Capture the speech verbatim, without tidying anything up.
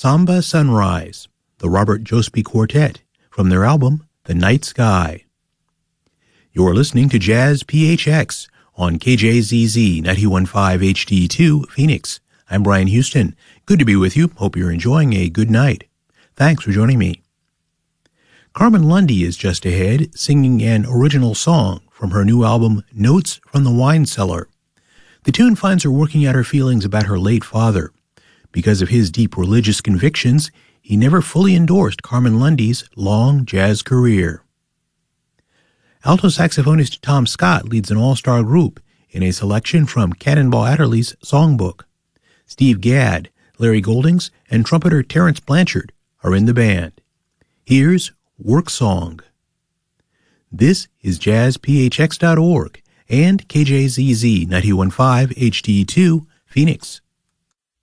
Samba Sunrise, the Robert Josby Quartet, from their album The Night Sky. You're listening to Jazz P H X on K J Z Z ninety-one point five H D two, Phoenix. I'm Brian Houston. Good to be with you. Hope you're enjoying a good night. Thanks for joining me. Carmen Lundy is just ahead, singing an original song from her new album, Notes from the Wine Cellar. The tune finds her working out her feelings about her late father. Because of his deep religious convictions, he never fully endorsed Carmen Lundy's long jazz career. Alto saxophonist Tom Scott leads an all-star group in a selection from Cannonball Adderley's songbook. Steve Gadd, Larry Goldings, and trumpeter Terrence Blanchard are in the band. Here's Work Song. This is jazz p h x dot org and K J Z Z ninety-one point five H D two, Phoenix.